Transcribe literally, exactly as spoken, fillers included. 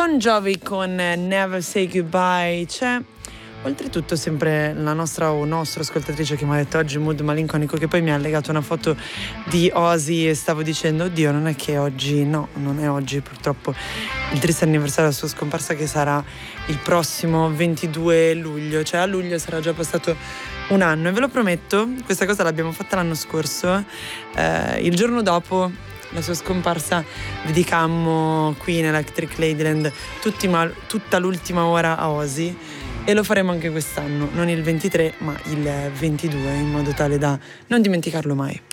Bon Jovi con Never Say Goodbye. C'è oltretutto sempre la nostra o nostra ascoltatrice che mi ha detto oggi mood malinconico, che poi mi ha legato una foto di Ozzy e stavo dicendo oddio, non è che oggi, no, non è oggi purtroppo il triste anniversario della sua scomparsa, che sarà il prossimo ventidue luglio, cioè a luglio sarà già passato un anno, e ve lo prometto, questa cosa l'abbiamo fatta l'anno scorso, eh, il giorno dopo la sua scomparsa dedicammo qui in Electric Ladyland tutti ma, tutta l'ultima ora a Ozzy, e lo faremo anche quest'anno, non il ventitré ma il ventidue, in modo tale da non dimenticarlo mai.